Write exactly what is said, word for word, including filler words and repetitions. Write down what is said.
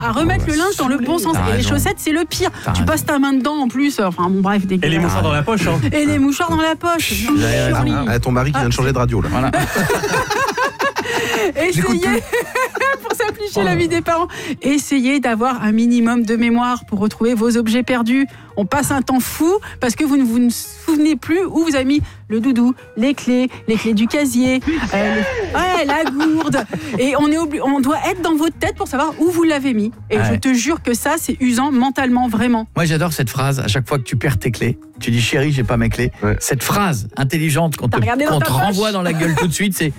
à remettre le linge dans le bon sens. Et les chaussettes, c'est le pire. T'as tu raison. passes ta main dedans en plus. Enfin bon, bref, Et les mouchoirs dans la poche. Hein. Et les mouchoirs dans la poche. Non, surely. Ah, ton mari qui vient de changer de radio là. Voilà. Essayez, pour simplifier la vie des parents, essayez d'avoir un minimum de mémoire pour retrouver vos objets perdus. On passe un temps fou parce que vous ne vous ne souvenez plus où vous avez mis le doudou, les clés, les clés du casier, euh, les... ouais, la gourde. Et on, est obli... on doit être dans votre tête pour savoir où vous l'avez mis. Et ouais. je te jure que ça, c'est usant mentalement, vraiment. Moi, j'adore cette phrase. À chaque fois que tu perds tes clés, tu dis chérie, j'ai pas mes clés. Ouais. Cette phrase intelligente qu'on te, T'as regardé dans qu'on ta te poche. renvoie dans la gueule tout de suite, c'est